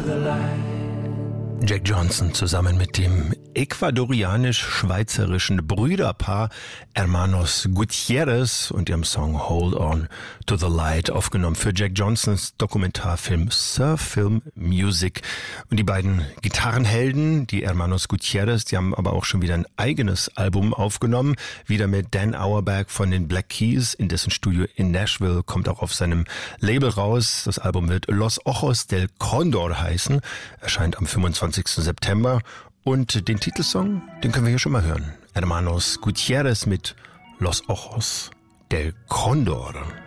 Jack Johnson zusammen mit dem ecuadorianisch-schweizerischen Brüderpaar Hermanos Gutierrez und ihrem Song Hold On to the Light, aufgenommen für Jack Johnsons Dokumentarfilm Surf Film Music. Und die beiden Gitarrenhelden, die Hermanos Gutierrez, die haben aber auch schon wieder ein eigenes Album aufgenommen, wieder mit Dan Auerbach von den Black Keys, in dessen Studio in Nashville, kommt auch auf seinem Label raus. Das Album wird Los Ojos del Condor heißen, erscheint am 25. September. Und den Titelsong, den können wir hier schon mal hören. Hermanos Gutierrez mit Los Ojos del Condor.